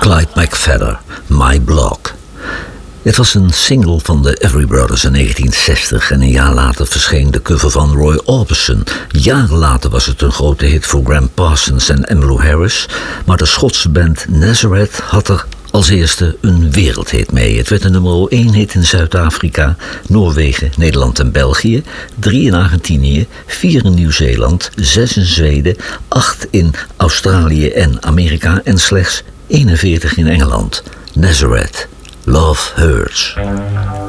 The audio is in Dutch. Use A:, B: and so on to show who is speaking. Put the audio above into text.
A: Clyde McPhatter, My Block. Het was een single van de Everly Brothers in 1960 en een jaar later verscheen de cover van Roy Orbison. Jaren later was het een grote hit voor Graham Parsons en Emmylou Harris, maar de Schotse band Nazareth had er als eerste een wereldhit mee. Het werd een nummer 1 hit in Zuid-Afrika, Noorwegen, Nederland en België, 3 in Argentinië, 4 in Nieuw-Zeeland, 6 in Zweden, 8 in Australië en Amerika en slechts 41 in Engeland. Nazareth, Love Hurts.